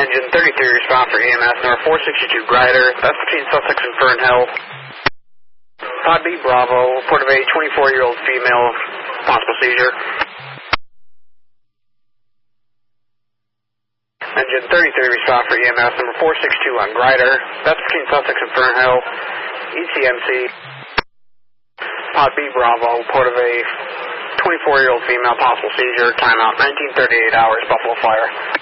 Engine 33, respond for EMS, North 462 Grider. That's between Sussex and Fern Hill. Pod B Bravo, report of a 24-year-old female, possible seizure. Engine 33, respond for EMS, number 462 on Grider. That's between Sussex and Fern Hill. ECMC. Pod B Bravo, report of a 24-year-old female, possible seizure. Timeout 1938 hours, Buffalo Fire.